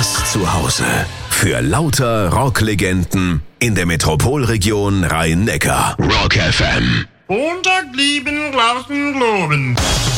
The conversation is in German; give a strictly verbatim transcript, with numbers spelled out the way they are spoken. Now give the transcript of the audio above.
das Zuhause für lauter Rocklegenden in der Metropolregion Rhein-Neckar. Rock F M. Montag lieben, lassen, loben.